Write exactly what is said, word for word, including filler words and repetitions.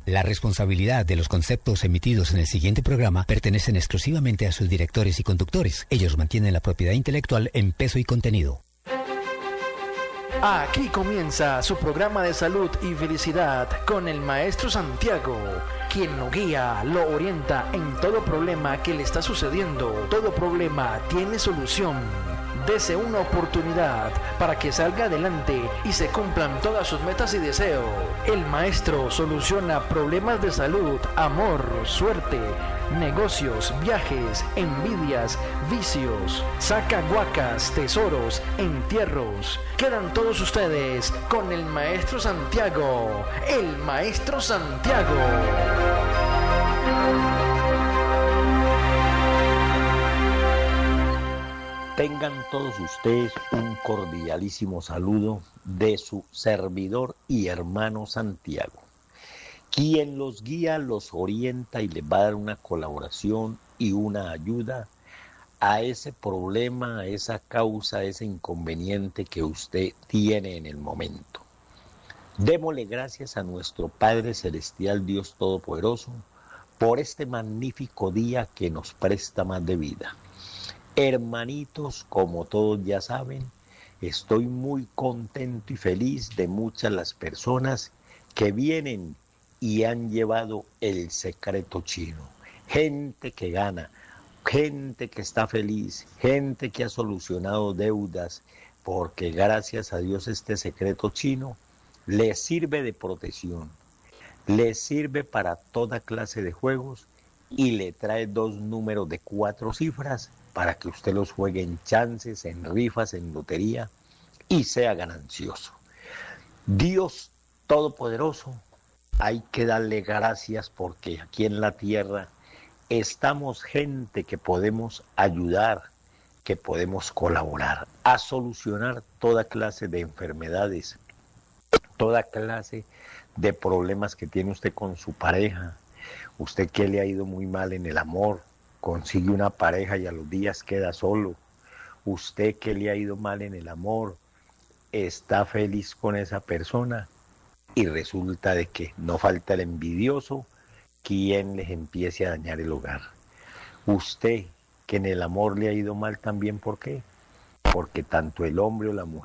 La responsabilidad de los conceptos emitidos en el siguiente programa pertenecen exclusivamente a sus directores y conductores. Ellos mantienen la propiedad intelectual en peso y contenido. Aquí comienza su programa de salud y felicidad con el maestro Santiago, quien lo guía, lo orienta en todo problema que le está sucediendo. Todo problema tiene solución. Dese una oportunidad para que salga adelante y se cumplan todas sus metas y deseos. El maestro soluciona problemas de salud, amor, suerte, negocios, viajes, envidias, vicios, saca guacas, tesoros, entierros. Quedan todos ustedes con el maestro Santiago, el maestro Santiago. Tengan todos ustedes un cordialísimo saludo de su servidor y hermano Santiago, quien los guía, los orienta y les va a dar una colaboración y una ayuda a ese problema, a esa causa, a ese inconveniente que usted tiene en el momento. Démosle gracias a nuestro Padre Celestial, Dios Todopoderoso, por este magnífico día que nos presta más de vida. Hermanitos, como todos ya saben, estoy muy contento y feliz de muchas las personas que vienen y han llevado el secreto chino. Gente que gana, gente que está feliz, gente que ha solucionado deudas, porque gracias a Dios este secreto chino les sirve de protección, les sirve para toda clase de juegos y le trae dos números de cuatro cifras para que usted los juegue en chances, en rifas, en lotería y sea ganancioso. Dios Todopoderoso, hay que darle gracias porque aquí en la tierra estamos gente que podemos ayudar, que podemos colaborar a solucionar toda clase de enfermedades, toda clase de problemas que tiene usted con su pareja. Usted que le ha ido muy mal en el amor, consigue una pareja y a los días queda solo. Usted que le ha ido mal en el amor, está feliz con esa persona y resulta de que no falta el envidioso quien les empiece a dañar el hogar. Usted que en el amor le ha ido mal también, ¿por qué? Porque tanto el hombre o la mujer